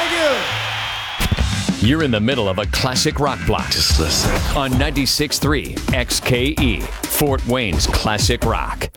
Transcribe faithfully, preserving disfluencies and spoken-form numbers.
Thank you. You're in the middle of a classic rock block. Just listen. On ninety-six point three X K E, Fort Wayne's classic rock.